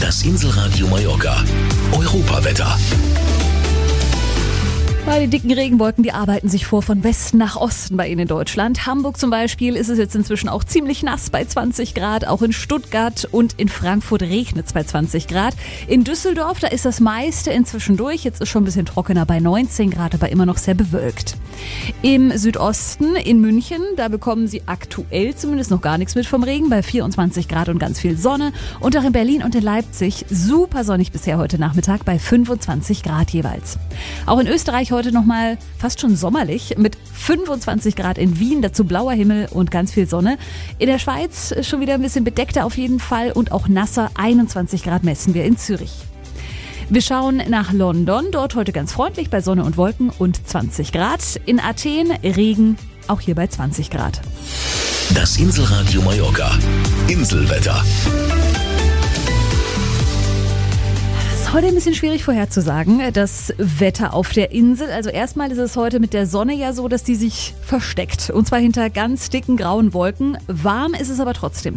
Das Inselradio Mallorca. Europawetter. Die dicken Regenwolken, die arbeiten sich vor von Westen nach Osten bei Ihnen in Deutschland. Hamburg zum Beispiel ist es jetzt inzwischen auch ziemlich nass bei 20 Grad. Auch in Stuttgart und in Frankfurt regnet es bei 20 Grad. In Düsseldorf, da ist das meiste inzwischen durch. Jetzt ist schon ein bisschen trockener bei 19 Grad, aber immer noch sehr bewölkt. Im Südosten, in München, da bekommen Sie aktuell zumindest noch gar nichts mit vom Regen, bei 24 Grad und ganz viel Sonne. Und auch in Berlin und in Leipzig super sonnig bisher heute Nachmittag bei 25 Grad jeweils. Auch in Österreich heute nochmal fast schon sommerlich mit 25 Grad in Wien, dazu blauer Himmel und ganz viel Sonne. In der Schweiz schon wieder ein bisschen bedeckter auf jeden Fall und auch nasser, 21 Grad messen wir in Zürich. Wir schauen nach London, dort heute ganz freundlich bei Sonne und Wolken und 20 Grad. In Athen Regen, auch hier bei 20 Grad. Das Inselradio Mallorca. Inselwetter. Heute ein bisschen schwierig vorherzusagen, das Wetter auf der Insel. Also erstmal ist es heute mit der Sonne ja so, dass die sich versteckt. Und zwar hinter ganz dicken grauen Wolken. Warm ist es aber trotzdem.